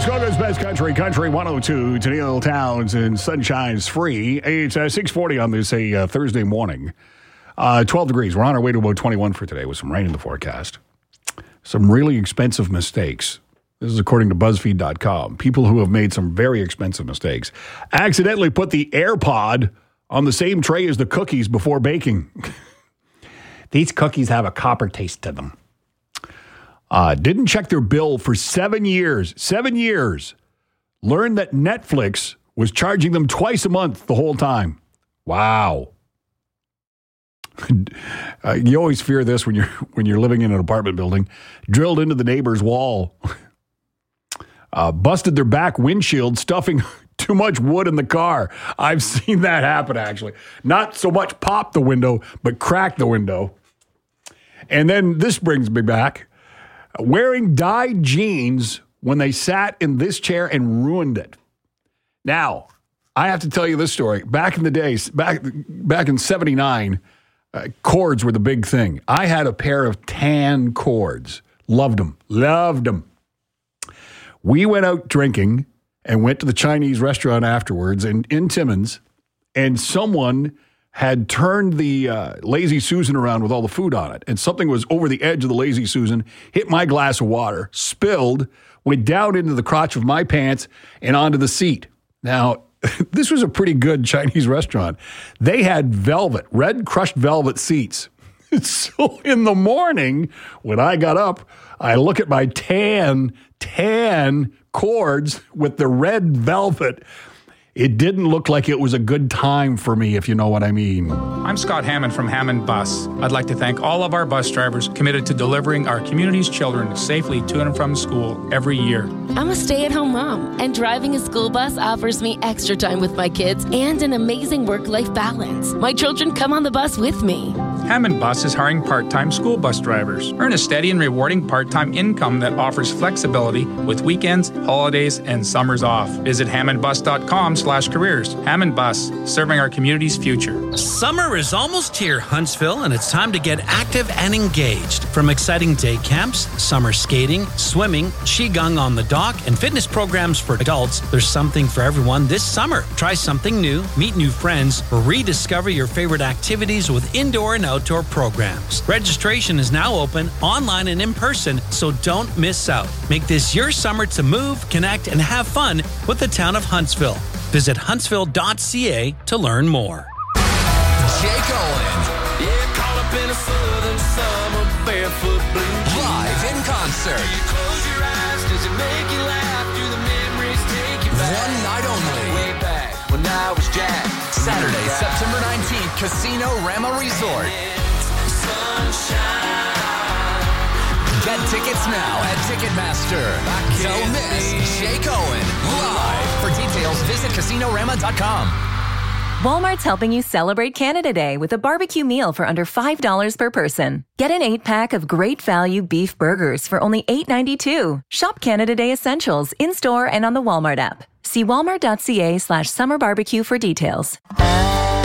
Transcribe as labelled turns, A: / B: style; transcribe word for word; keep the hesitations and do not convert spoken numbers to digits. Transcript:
A: Muskoka's Best Country, Country one oh two, Tennille Towns, and Sunshine's Free. It's uh, six forty on this a uh, Thursday morning. Uh, twelve degrees. We're on our way to about twenty-one for today with some rain in the forecast. Some really expensive mistakes. This is according to BuzzFeed dot com. People who have made some very expensive mistakes accidentally put the AirPod on the same tray as the cookies before baking. These cookies have a copper taste to them. Uh, didn't check their bill for seven years. Seven years. Learned that Netflix was charging them twice a month the whole time. Wow. uh, you always fear this when you're when you're living in an apartment building. Drilled into the neighbor's wall. uh, busted their back windshield, stuffing too much wood in the car. I've seen that happen, actually. Not so much pop the window, but crack the window. And then this brings me back. Wearing dyed jeans when they sat in this chair and ruined it. Now, I have to tell you this story. Back in the days, back back in seventy-nine, uh, cords were the big thing. I had a pair of tan cords. Loved them. Loved them. We went out drinking and went to the Chinese restaurant afterwards in, in Timmins, and someone had turned the uh, Lazy Susan around with all the food on it, and something was over the edge of the Lazy Susan, hit my glass of water, spilled, went down into the crotch of my pants and onto the seat. Now, this was a pretty good Chinese restaurant. They had velvet, red crushed velvet seats. So in the morning, when I got up, I look at my tan, tan cords with the red velvet. It didn't look like it was a good time for me, if you know what I mean.
B: I'm Scott Hammond from Hammond Bus. I'd like to thank all of our bus drivers committed to delivering our community's children safely to and from school every year.
C: I'm a stay-at-home mom, and driving a school bus offers me extra time with my kids and an amazing work-life balance. My children come on the bus with me.
B: Hammond Bus is hiring part-time school bus drivers. Earn a steady and rewarding part-time income that offers flexibility with weekends, holidays, and summers off. Visit hammond bus dot com slash careers. Hammond Bus, serving our community's future.
D: Summer is almost here, Huntsville, and it's time to get active and engaged. From exciting day camps, summer skating, swimming, qigong on the dock, and fitness programs for adults, there's something for everyone this summer. Try something new, meet new friends, or rediscover your favorite activities with indoor and outdoor programs. Registration is now open, online and in person, so don't miss out. Make this your summer to move, connect, and have fun with the town of Huntsville. Visit huntsville dot c a to learn more.
E: Jake Owen.
F: Yeah, caught up in a southern summer barefoot blue.
E: Live in concert.
F: Do you close your eyes? Does it make you laugh? Do the memories take you back?
E: One night only.
F: Way back when I was Jack.
E: Saturday, September nineteenth, Casino Rama Resort.
F: Sunshine.
E: Get tickets now at Ticketmaster. Don't miss Jake Owen live. For details, visit casino rama dot com.
G: Walmart's helping you celebrate Canada Day with a barbecue meal for under five dollars per person. Get an eight-pack of great value beef burgers for only eight ninety-two. Shop Canada Day essentials in-store and on the Walmart app. See walmart dot c a slash summer barbecue for details.